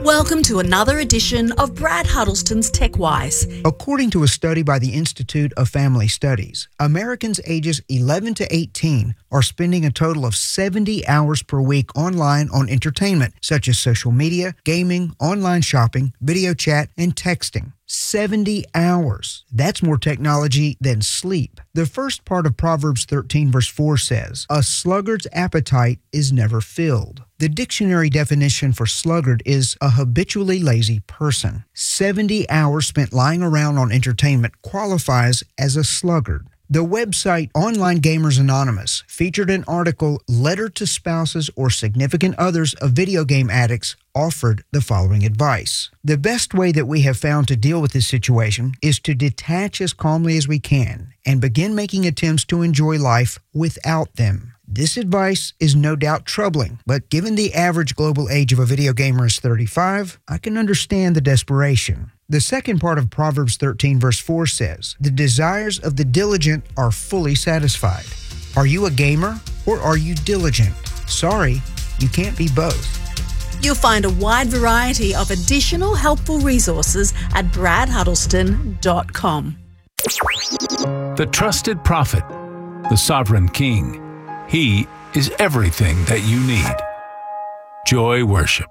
Welcome to another edition of Brad Huddleston's TechWise. According to a study by the Institute of Family Studies, Americans ages 11 to 18 are spending a total of 70 hours per week online on entertainment, such as social media, gaming, online shopping, video chat, and texting. 70 hours. That's more technology than sleep. The first part of Proverbs 13 verse 4 says, "A sluggard's appetite is never filled." The dictionary definition for sluggard is a habitually lazy person. 70 hours spent lying around on entertainment qualifies as a sluggard. The website Online Gamers Anonymous featured an article, "Letter to Spouses or Significant Others of Video Game Addicts," offered the following advice. The best way that we have found to deal with this situation is to detach as calmly as we can and begin making attempts to enjoy life without them. This advice is no doubt troubling, but given the average global age of a video gamer is 35, I can understand the desperation. The second part of Proverbs 13 verse 4 says, "The desires of the diligent are fully satisfied." Are you a gamer or are you diligent? Sorry, you can't be both. You'll find a wide variety of additional helpful resources at bradhuddleston.com. The trusted prophet, the sovereign king. He is everything that you need. Joy Worship.